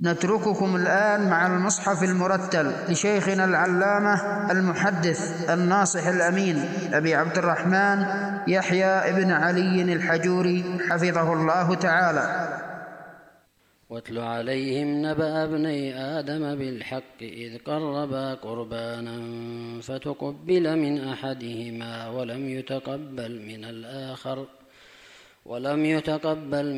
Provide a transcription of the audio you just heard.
نترككم الآن مع المصحف المرتل لشيخنا العلامة المحدث الناصح الأمين أبي عبد الرحمن يحيى بن علي الحجوري حفظه الله تعالى. واتل عليهم نبأ ابني آدم بالحق إذ قربا قربانا فتقبل من أحدهما ولم يتقبل